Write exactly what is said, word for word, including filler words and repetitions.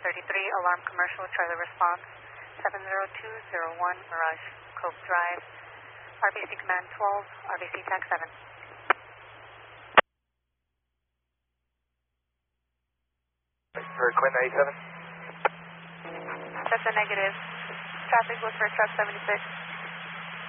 thirty-three, alarm commercial, Charlie response, seven zero two zero one, Mirage Cove Drive, R B C command twelve, R B C tac seven. For Quinn ninety-seven. That's a negative. Traffic was for truck seventy-six.